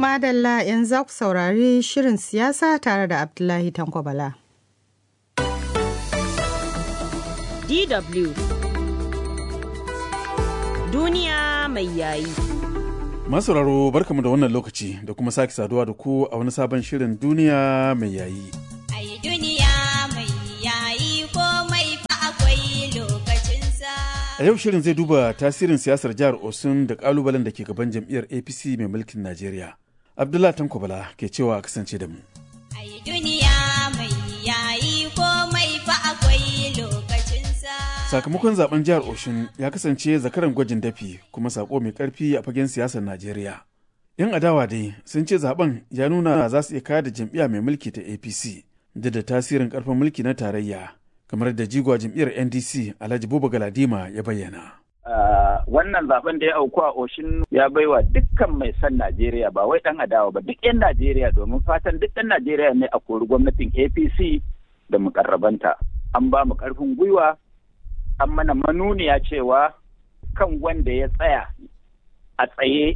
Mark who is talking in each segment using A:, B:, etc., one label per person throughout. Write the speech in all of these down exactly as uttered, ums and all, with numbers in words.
A: Madalla yanzu za ku saurari shirin siyasa tare da Abdullahi Tanko Bala.
B: D W Duniya mai yayi.
C: Masauraro barkamu da wannan lokaci da kuma sake saduwa da ku a wani sabon shirin duniya mai yayi.
D: Ai duniya mai yayi komai fa akwai lokacinsa.
C: A yau shirin zai duba tasirin siyasar jihar Osun da kalubalen da ke gaban jam'iyyar A P C mai mulkin Najeriya. Abdullahi Tanko Bala ke cewa a kasance da mu.
D: Ai duniya mai yayi komai fa akwai lokacinsa.
C: Sakamakon zaben jihar Osun ya kasance zakaran gwajin dafi kuma sako mai karfi a fagen siyasar Najeriya. Yan adawa dai sun ce zaben ya nuna za su iya kayar da jam'iyya mai mulki ta A P C da da tasirin karfin mulki na tarayya kamar da jigwa jam'iyyar N D C Alhaji Buba Galadima ya bayyana.
E: Uh, wannan zaben da ya auku a Oshin ya baiwa dukkan mai son Najeriya ba wai dan adawa ba duk 'yan Najeriya domin fatan duk ɗan Najeriya ne a kori gwamnatin A P C da mukarrabanta. An ba mu karfin gwiwa, an mana manuniya cewa kan wanda ya tsaya a tsaye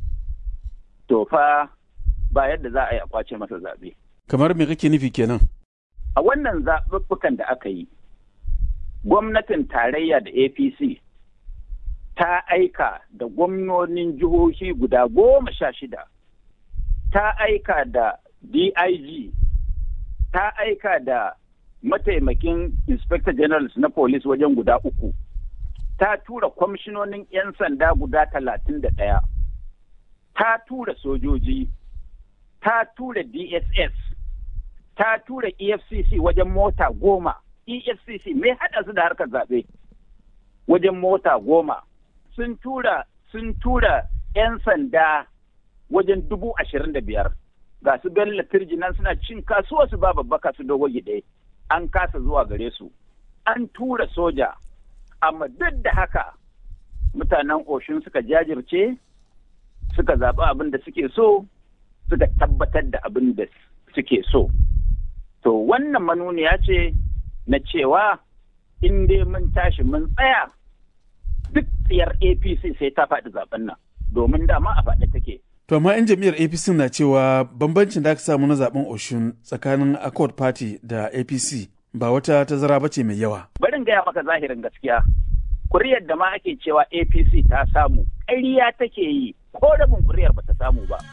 E: to fa ba yadda za a yi a kwace masa zaɓe.
C: Kamar me kake nufi kenan?
E: A wannan zaɓuɓɓukan da aka yi, gwamnatin tarayya da A P C ta aika da gwamnonin jihohi guda goma sha shida, ta aika da D I G, ta aika da mataimakin Inspector Generals na Police wajen guda uku, ta tura kwamishinonin 'yan sanda guda talatin da ɗaya, ta tura sojoji, ta tura D S S, ta tura E F C C wajen mota goma, E F C C mai haɗa su da harkar zaɓe wajen mota goma. Sun tura sun tura 'yan sanda wajen dubu ashirin da biyar. Ga su Bello Turji nan suna cin kasuwa su ba babbaka su dogo gide. An kasa zuwa gare su. An tura soja. Amma duk da haka mutanen Oshun suka jajirce, suka zaɓi abin da suke so, suka tabbatar da abin da suke so. To wannan manuniya ce na cewa in dai mun tashi mun tsaya duk tsiyar A P C sai ta faɗi zaben nan domin dama a faɗi take.
C: To amma 'yan jam'iyyar A P C na cewa bambancin da aka samu na zaben Oshun tsakanin Accord Party da A P C ba wata tazara ba ce mai yawa.
E: Barin gaya maka zahirin gaskiya, kuriyar da ma ake cewa A P C ta samu ƙarya take yi ko rabin kuriyar ba ta samu ba.